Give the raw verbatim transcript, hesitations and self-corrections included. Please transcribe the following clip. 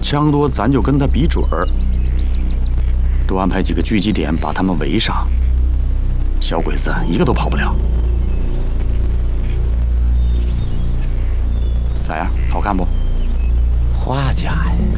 枪多，咱就跟他比准儿，多安排几个聚集点，把他们围上，小鬼子一个都跑不了。咋样？好看不？ 画家呀！